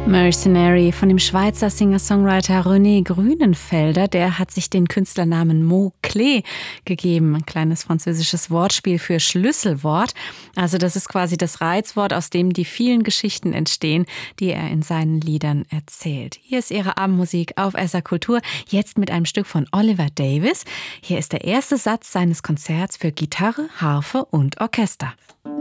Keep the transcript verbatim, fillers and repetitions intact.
Mercenary von dem Schweizer Singer-Songwriter René Grünenfelder, der hat sich den Künstlernamen Mot-Clé gegeben. Ein kleines französisches Wortspiel für Schlüsselwort. Also das ist quasi das Reizwort, aus dem die vielen Geschichten entstehen, die er in seinen Liedern erzählt. Hier ist Ihre Abendmusik auf S R Kultur, jetzt mit einem Stück von Oliver Davies. Hier ist der erste Satz seines Konzerts für Gitarre, Harfe und Orchester.